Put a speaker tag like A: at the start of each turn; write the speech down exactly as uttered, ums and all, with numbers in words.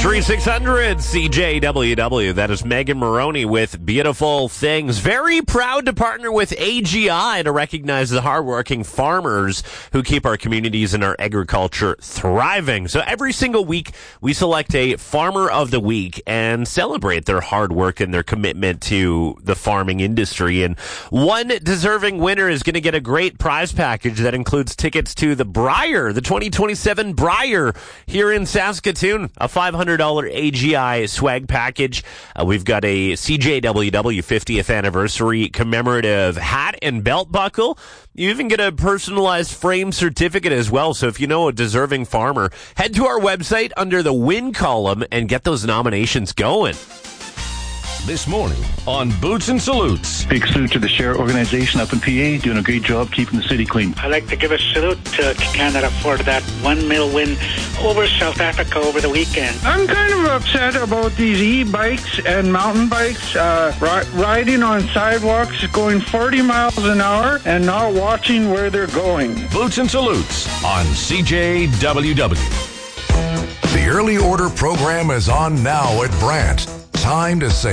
A: thirty-six hundred C J W W. That is Megan Maroney with Beautiful Things. Very proud to partner with A G I to recognize the hardworking farmers who keep our communities and our agriculture thriving. So every single week, we select a Farmer of the Week and celebrate their hard work and their commitment to the farming industry. And one deserving winner is going to get a great prize package that includes tickets to the Briar, the twenty twenty-seven Briar here in Saskatoon, a five hundred dollars A G I swag package. Uh, we've got a C J W W fiftieth anniversary commemorative hat and belt buckle. You even get a personalized frame certificate as well. So if you know a deserving farmer, head to our website under the win column and get those nominations going.
B: This morning on Boots and Salutes.
C: Big salute to the Share organization up in P A, doing a great job keeping the city clean.
D: I'd like to give a salute to Canada for that one nil win over South Africa over the weekend.
E: I'm kind of upset about these e-bikes and mountain bikes uh, ri- riding on sidewalks going forty miles an hour and not watching where they're going.
B: Boots and Salutes on C J W W.
F: The early order program is on now at Brant. Time to say